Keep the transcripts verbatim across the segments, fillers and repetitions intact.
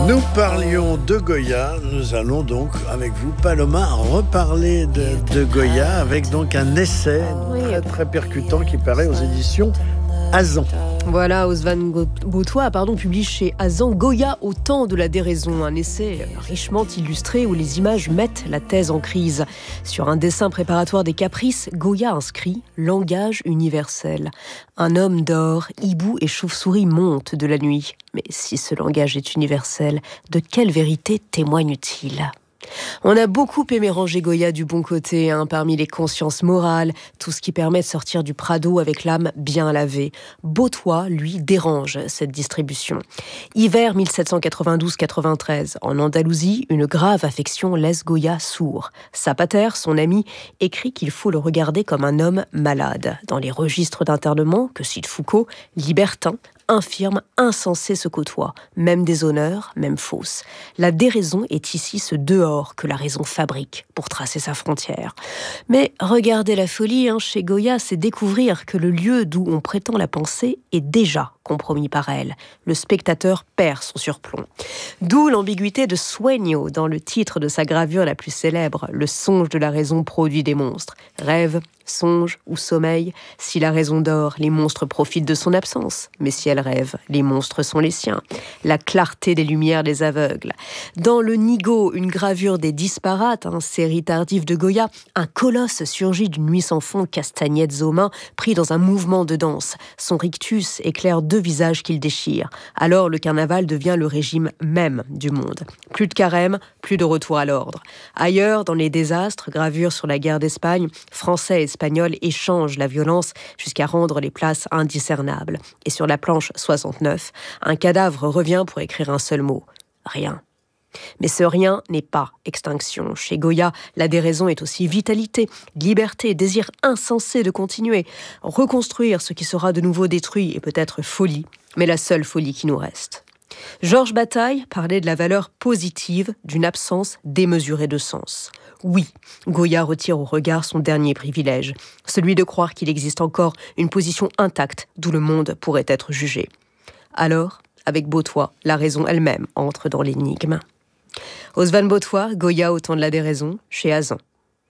Nous parlions de Goya, nous allons donc avec vous, Paloma, reparler de, de Goya avec donc un essai oui. très, très percutant qui paraît aux éditions Azan. Voilà, Osvan Botois pardon, publie chez Azan Goya au temps de la déraison, un essai richement illustré où les images mettent la thèse en crise. Sur un dessin préparatoire des Caprices, Goya inscrit « Langage universel ». Un homme dort, hibou et chauve-souris montent de la nuit. Mais si ce langage est universel, de quelle vérité témoigne-t-il ? On a beaucoup aimé ranger Goya du bon côté, hein, parmi les consciences morales, tout ce qui permet de sortir du Prado avec l'âme bien lavée. Botois, lui, dérange cette distribution. Hiver dix-sept cent quatre-vingt-douze quatre-vingt-treize, en Andalousie, une grave affection laisse Goya sourd. Sa pater, son ami, écrit qu'il faut le regarder comme un homme malade. Dans les registres d'internement que cite Foucault, libertin, infirme, insensé se côtoient, même déshonneur, même fausse. La déraison est ici ce dehors que la raison fabrique pour tracer sa frontière. Mais regarder la folie, hein, chez Goya, c'est découvrir que le lieu d'où on prétend la pensée est déjà compromis par elle. Le spectateur perd son surplomb. D'où l'ambiguïté de Sueño dans le titre de sa gravure la plus célèbre, Le songe de la raison produit des monstres. Rêve, songe ou sommeil, si la raison dort, les monstres profitent de son absence. Mais si elle rêve, les monstres sont les siens. La clarté des lumières des aveugles. Dans le Nigo, une gravure des disparates, hein, série tardive de Goya, un colosse surgit d'une nuit sans fond, castagnettes aux mains, pris dans un mouvement de danse. Son rictus éclaire deux visages qu'il déchire. Alors le carnaval devient le régime même du monde. Plus de carême, plus de retour à l'ordre. Ailleurs, dans les désastres, gravures sur la guerre d'Espagne, Français et Espagnols échangent la violence jusqu'à rendre les places indiscernables. Et sur la planche soixante-neuf, un cadavre revient pour écrire un seul mot. Rien. Mais ce rien n'est pas extinction. Chez Goya, la déraison est aussi vitalité, liberté, désir insensé de continuer. Reconstruire ce qui sera de nouveau détruit est peut-être folie, mais la seule folie qui nous reste. Georges Bataille parlait de la valeur positive d'une absence démesurée de sens. Oui, Goya retire au regard son dernier privilège, celui de croire qu'il existe encore une position intacte d'où le monde pourrait être jugé. Alors, avec Botois, la raison elle-même entre dans l'énigme. Osvan Botois, Goya au temps de la déraison, chez Azan.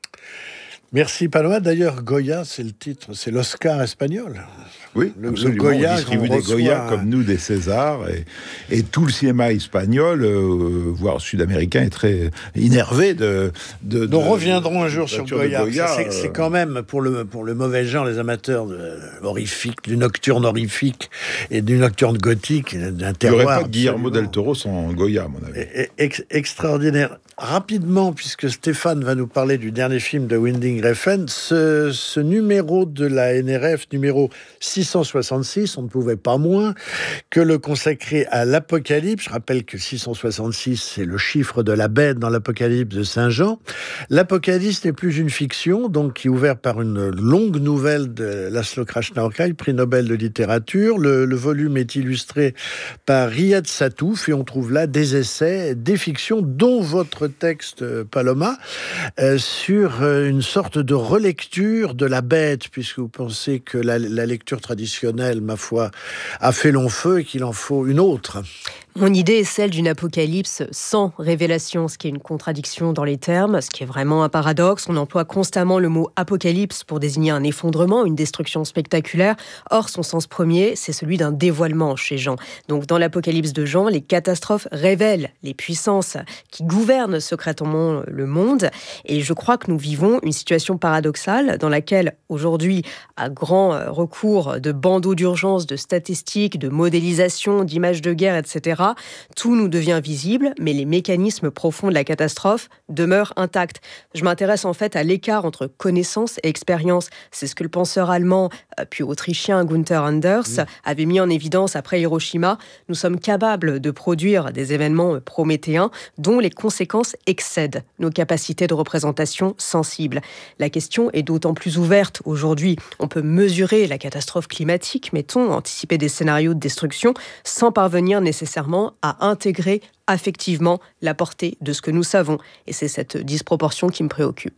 Merci Paloma. D'ailleurs, Goya, c'est le titre, c'est l'Oscar espagnol. Oui, le, absolument. le Goya, on distribue des Goya un... comme nous des Césars, et, et tout le cinéma espagnol, euh, voire sud-américain, est très énervé de... de Nous de, reviendrons un jour sur Goya. Goya Ça, c'est, euh... c'est quand même, pour le, pour le mauvais genre, les amateurs de horrifique, du nocturne horrifique et du nocturne gothique, d'un terroir. Il n'y aurait pas de Guillermo del Toro sans Goya, à mon avis. Et, et, ex, extraordinaire. Rapidement, puisque Stéphane va nous parler du dernier film de Winding Refn, ce, ce numéro de la N R F, numéro six cent soixante-six, on ne pouvait pas moins que le consacrer à l'Apocalypse. Je rappelle que six cent soixante-six, c'est le chiffre de la bête dans l'Apocalypse de Saint Jean. L'Apocalypse n'est plus une fiction, donc qui est ouvert par une longue nouvelle de Laszlo Krasznaorkai, prix Nobel de littérature. Le, le volume est illustré par Riyad Satouf et on trouve là des essais, des fictions, dont votre texte, Paloma, euh, sur euh, une sorte de relecture de la bête, puisque vous pensez que la, la lecture traditionnelle, ma foi, a fait long feu et qu'il en faut une autre. Mon idée est celle d'une apocalypse sans révélation, ce qui est une contradiction dans les termes, ce qui est vraiment un paradoxe. On emploie constamment le mot apocalypse pour désigner un effondrement, une destruction spectaculaire. Or, son sens premier, c'est celui d'un dévoilement chez Jean. Donc, dans l'Apocalypse de Jean, les catastrophes révèlent les puissances qui gouvernent secrètement le monde. Et je crois que nous vivons une situation paradoxale dans laquelle, aujourd'hui, à grand recours de bandeaux d'urgence, de statistiques, de modélisation, d'images de guerre, et cetera, tout nous devient visible, mais les mécanismes profonds de la catastrophe demeurent intacts. Je m'intéresse en fait à l'écart entre connaissance et expérience. C'est ce que le penseur allemand, puis autrichien Gunther Anders mmh. avait mis en évidence après Hiroshima. Nous sommes capables de produire des événements prométhéens dont les conséquences excèdent nos capacités de représentation sensibles. La question est d'autant plus ouverte aujourd'hui. On peut mesurer la catastrophe climatique, mettons, anticiper des scénarios de destruction, sans parvenir nécessairement à intégrer affectivement la portée de ce que nous savons. Et c'est cette disproportion qui me préoccupe.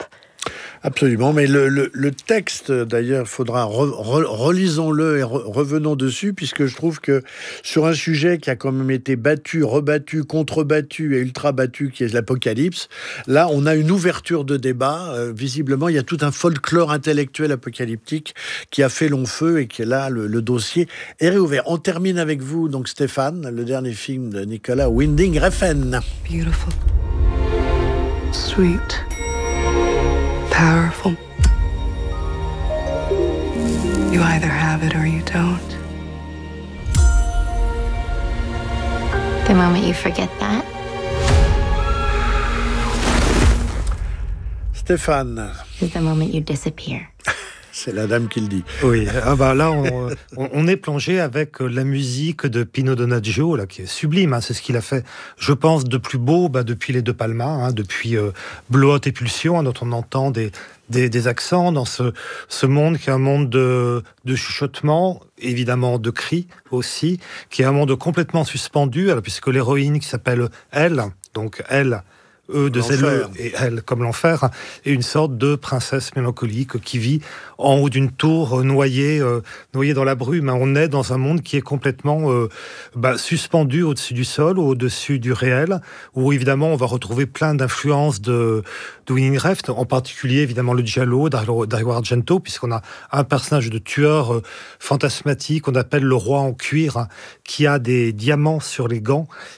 Absolument, mais le, le, le texte, d'ailleurs, faudra re, re, relisons-le et re, revenons dessus, puisque je trouve que sur un sujet qui a quand même été battu, rebattu, contrebattu et ultra battu, qui est l'Apocalypse, là, on a une ouverture de débat. Euh, visiblement, il y a tout un folklore intellectuel apocalyptique qui a fait long feu et qui est là, le, le dossier est réouvert. On termine avec vous, donc Stéphane, le dernier film de Nicolas Winding Refn. Beautiful. Sweet. Powerful. You either have it or you don't. The moment you forget that. Stéphane. Is the moment you disappear. C'est la dame qui le dit. Oui, ah bah là, on, on est plongé avec la musique de Pino Donaggio, là, qui est sublime. Hein, c'est ce qu'il a fait, je pense, de plus beau bah, depuis les deux Palmas, hein, depuis euh, Blowout et Pulsion, hein, dont on entend des, des, des accents dans ce, ce monde qui est un monde de, de chuchotement, évidemment de cris aussi, qui est un monde complètement suspendu, alors, puisque l'héroïne qui s'appelle Elle, donc Elle, E de Z E et elle comme l'enfer, et une sorte de princesse mélancolique qui vit en haut d'une tour noyée, euh, noyée dans la brume. On est dans un monde qui est complètement euh, bah, suspendu au-dessus du sol, au-dessus du réel, où évidemment on va retrouver plein d'influences de, de Winding Refn, en particulier évidemment le giallo d'Dario Argento, puisqu'on a un personnage de tueur euh, fantasmatique qu'on appelle le roi en cuir, hein, qui a des diamants sur les gants